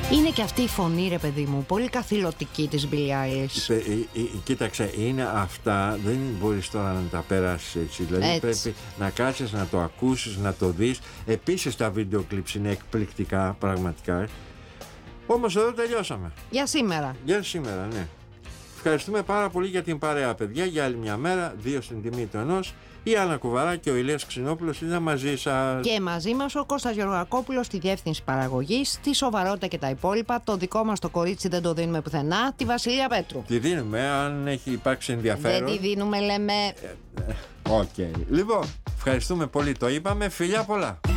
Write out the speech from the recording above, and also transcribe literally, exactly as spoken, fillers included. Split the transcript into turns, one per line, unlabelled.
Είναι και αυτή η φωνή, ρε παιδί μου, πολύ καθηλωτική της Billie Eilish.
Κοίταξε, είναι αυτά, δεν μπορείς τώρα να τα περάσεις έτσι. Δηλαδή
έτσι.
Πρέπει να κάτσεις, να το ακούσεις, να το δεις. Επίσης τα βίντεο κλιπς είναι εκπληκτικά, πραγματικά. Όμως εδώ τελειώσαμε.
Για σήμερα.
Για σήμερα, ναι. Ευχαριστούμε πάρα πολύ για την παρέα, παιδιά, για άλλη μια μέρα, δύο στην τιμή του ενός. Η Άννα Κουβαρά και ο Ηλίας Ξινόπουλος είναι μαζί σας.
Και μαζί μας ο Κώστας Γεωργακόπουλος στη διεύθυνση παραγωγής, τη σοβαρότητα και τα υπόλοιπα. Το δικό μας το κορίτσι δεν το δίνουμε πουθενά, τη Βασιλεία Πέτρου.
Τη δίνουμε, αν έχει υπάρξει ενδιαφέρον.
Δεν τη δίνουμε, λέμε.
Οκ. Okay. Λοιπόν, ευχαριστούμε πολύ, το είπαμε. Φιλιά πολλά.